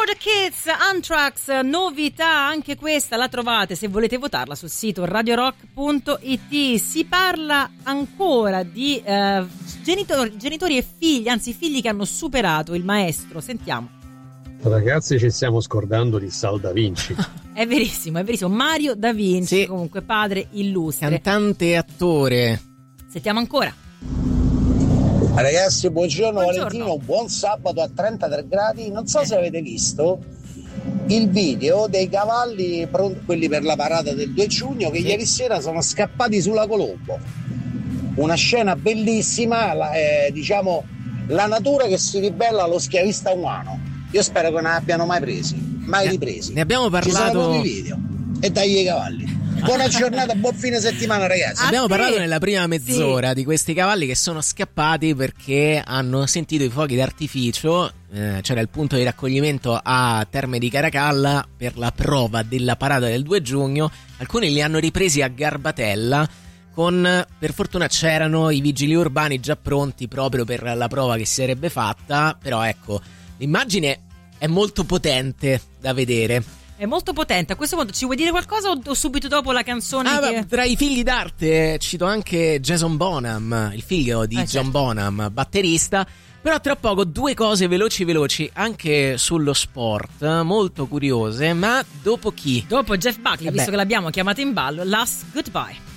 For the Kids, Anthrax, novità, anche questa la trovate se volete votarla sul sito radiorock.it. Si parla ancora di genitori e figli, anzi figli che hanno superato il maestro. Sentiamo. Ragazzi, ci stiamo scordando di Sal Da Vinci. È verissimo, Mario Da Vinci, sì. Comunque padre illustre, cantante e attore. Sentiamo ancora. Ragazzi, buongiorno. Valentino, buon sabato a 33 gradi. Non so se avete visto il video dei cavalli, quelli per la parata del 2 giugno, che ieri sera sono scappati sulla Colombo. Una scena bellissima, diciamo la natura che si ribella allo schiavista umano. Io spero che non abbiano mai ripresi. Ne abbiamo parlato. Ci sono proprio i video. E dai i cavalli. Buona giornata, buon fine settimana, ragazzi. Abbiamo parlato nella prima mezz'ora di questi cavalli che sono scappati perché hanno sentito i fuochi d'artificio. C'era il punto di raccoglimento a Terme di Caracalla per la prova della parata del 2 giugno. Alcuni li hanno ripresi a Garbatella. Per fortuna c'erano i vigili urbani già pronti proprio per la prova che si sarebbe fatta. Però ecco, l'immagine è molto potente da vedere. È molto potente. A questo punto ci vuoi dire qualcosa o subito dopo la canzone? Tra i figli d'arte cito anche Jason Bonham, il figlio di John Bonham, batterista. Però tra poco due cose veloci anche sullo sport, molto curiose, ma dopo chi? Dopo Jeff Buckley, visto che l'abbiamo chiamato in ballo, Last Goodbye.